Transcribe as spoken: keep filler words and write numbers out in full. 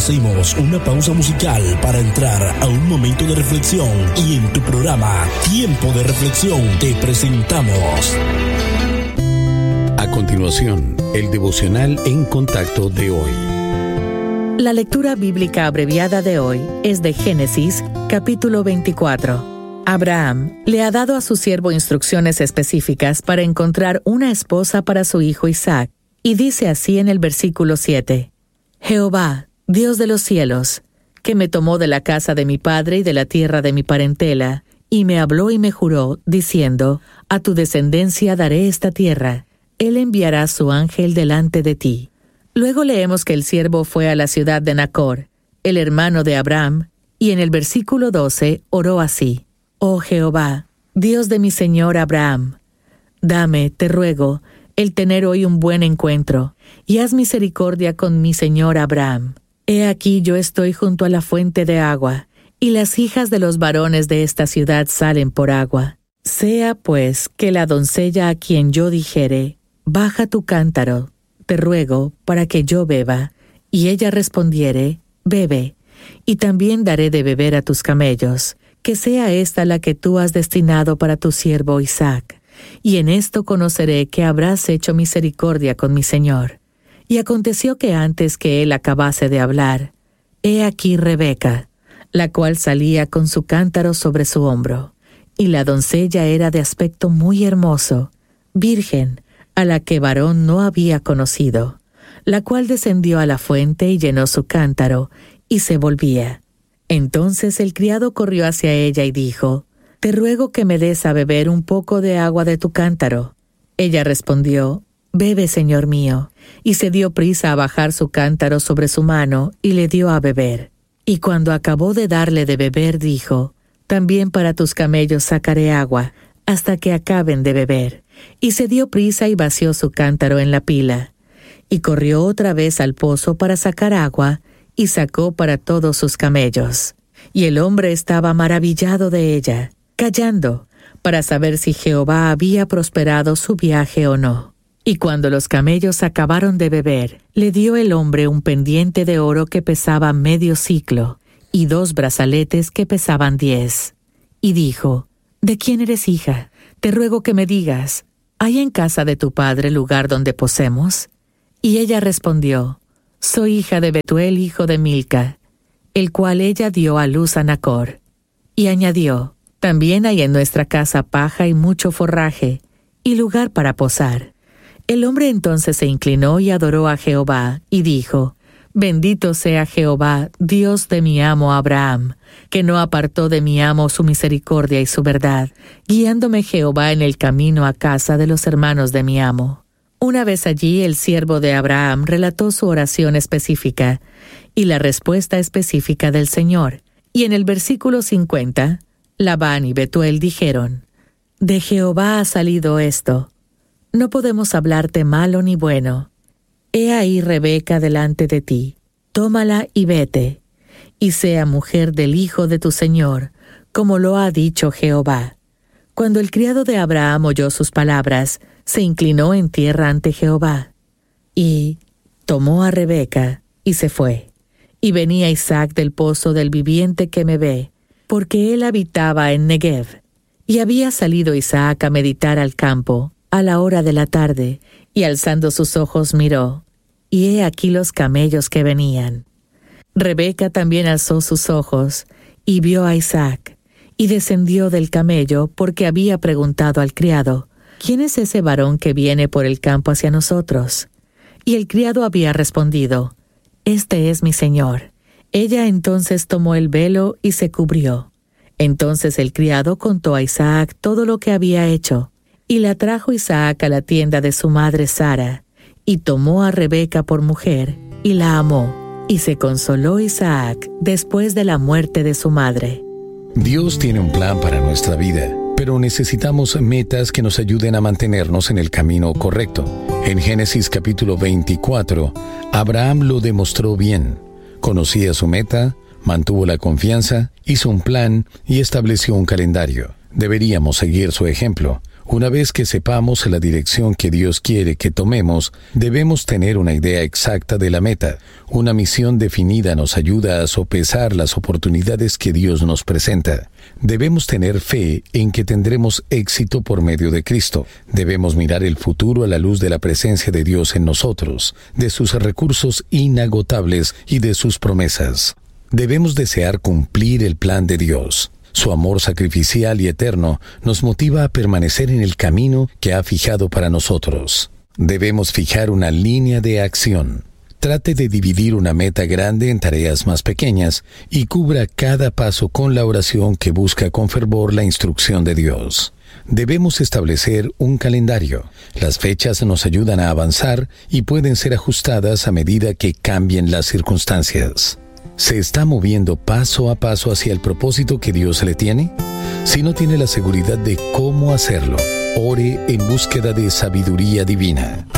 Hacemos una pausa musical para entrar a un momento de reflexión y en tu programa Tiempo de Reflexión te presentamos. A continuación, el devocional en contacto de hoy. La lectura bíblica abreviada de hoy es de Génesis, capítulo veinticuatro. Abraham le ha dado a su siervo instrucciones específicas para encontrar una esposa para su hijo Isaac, y dice así en el versículo siete: Jehová, Dios de los cielos, que me tomó de la casa de mi padre y de la tierra de mi parentela, y me habló y me juró, diciendo: A tu descendencia daré esta tierra. Él enviará su ángel delante de ti. Luego leemos que el siervo fue a la ciudad de Nacor, el hermano de Abraham, y en el versículo doce oró así: Oh Jehová, Dios de mi señor Abraham, dame, te ruego, el tener hoy un buen encuentro, y haz misericordia con mi señor Abraham. He aquí yo estoy junto a la fuente de agua, y las hijas de los varones de esta ciudad salen por agua. Sea pues que la doncella a quien yo dijere: Baja tu cántaro, te ruego, para que yo beba, y ella respondiere: Bebe, y también daré de beber a tus camellos, que sea esta la que tú has destinado para tu siervo Isaac. Y en esto conoceré que habrás hecho misericordia con mi señor. Y aconteció que antes que él acabase de hablar, he aquí Rebeca, la cual salía con su cántaro sobre su hombro, y la doncella era de aspecto muy hermoso, virgen, a la que varón no había conocido, la cual descendió a la fuente y llenó su cántaro, y se volvía. Entonces el criado corrió hacia ella y dijo: Te ruego que me des a beber un poco de agua de tu cántaro. Ella respondió: Bebe, señor mío, y se dio prisa a bajar su cántaro sobre su mano, y le dio a beber. Y cuando acabó de darle de beber, dijo: También para tus camellos sacaré agua, hasta que acaben de beber. Y se dio prisa y vació su cántaro en la pila. Y corrió otra vez al pozo para sacar agua, y sacó para todos sus camellos. Y el hombre estaba maravillado de ella, callando, para saber si Jehová había prosperado su viaje o no. Y cuando los camellos acabaron de beber, le dio el hombre un pendiente de oro que pesaba medio siclo, y dos brazaletes que pesaban diez. Y dijo: ¿De quién eres hija? Te ruego que me digas: ¿hay en casa de tu padre lugar donde posemos? Y ella respondió: Soy hija de Betuel, hijo de Milca, el cual ella dio a luz a Nacor. Y añadió: También hay en nuestra casa paja y mucho forraje, y lugar para posar. El hombre entonces se inclinó y adoró a Jehová, y dijo: Bendito sea Jehová, Dios de mi amo Abraham, que no apartó de mi amo su misericordia y su verdad, guiándome Jehová en el camino a casa de los hermanos de mi amo. Una vez allí, el siervo de Abraham relató su oración específica y la respuesta específica del Señor. Y en el versículo cincuenta, Labán y Betuel dijeron: De Jehová ha salido esto. No podemos hablarte malo ni bueno. He ahí Rebeca delante de ti. Tómala y vete, y sea mujer del hijo de tu señor, como lo ha dicho Jehová. Cuando el criado de Abraham oyó sus palabras, se inclinó en tierra ante Jehová. Y tomó a Rebeca, y se fue. Y venía Isaac del pozo del viviente que me ve, porque él habitaba en Negev. Y había salido Isaac a meditar al campo, a la hora de la tarde, y alzando sus ojos miró, y he aquí los camellos que venían. Rebeca también alzó sus ojos, y vio a Isaac, y descendió del camello, porque había preguntado al criado: ¿Quién es ese varón que viene por el campo hacia nosotros? Y el criado había respondido: Este es mi señor. Ella entonces tomó el velo y se cubrió. Entonces el criado contó a Isaac todo lo que había hecho, y la trajo Isaac a la tienda de su madre Sara, y tomó a Rebeca por mujer, y la amó, y se consoló Isaac después de la muerte de su madre. Dios tiene un plan para nuestra vida, pero necesitamos metas que nos ayuden a mantenernos en el camino correcto. En Génesis capítulo veinticuatro, Abraham lo demostró bien. Conocía su meta, mantuvo la confianza, hizo un plan y estableció un calendario. Deberíamos seguir su ejemplo. Una vez que sepamos la dirección que Dios quiere que tomemos, debemos tener una idea exacta de la meta. Una misión definida nos ayuda a sopesar las oportunidades que Dios nos presenta. Debemos tener fe en que tendremos éxito por medio de Cristo. Debemos mirar el futuro a la luz de la presencia de Dios en nosotros, de sus recursos inagotables y de sus promesas. Debemos desear cumplir el plan de Dios. Su amor sacrificial y eterno nos motiva a permanecer en el camino que ha fijado para nosotros. Debemos fijar una línea de acción. Trate de dividir una meta grande en tareas más pequeñas y cubra cada paso con la oración que busca con fervor la instrucción de Dios. Debemos establecer un calendario. Las fechas nos ayudan a avanzar y pueden ser ajustadas a medida que cambien las circunstancias. ¿Se está moviendo paso a paso hacia el propósito que Dios le tiene? Si no tiene la seguridad de cómo hacerlo, ore en búsqueda de sabiduría divina.